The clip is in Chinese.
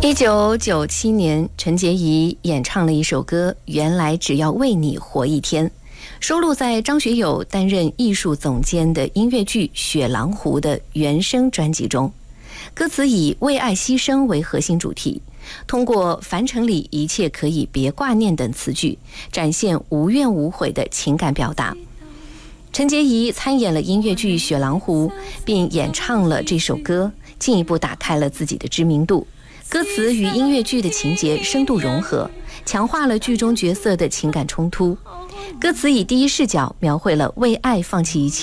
1997年，陈洁仪演唱了一首歌《原来只要为你活一天》，收录在张学友担任艺术总监的音乐剧《雪狼湖》的原声专辑中。歌词以为爱牺牲为核心主题，通过凡尘里一切可以别挂念等词句，展现无怨无悔的情感表达。陈洁仪参演了音乐剧《雪狼湖》，并演唱了这首歌，进一步打开了自己的知名度。歌词与音乐剧的情节深度融合，强化了剧中角色的情感冲突。歌词以第一视角描绘了为爱放弃一切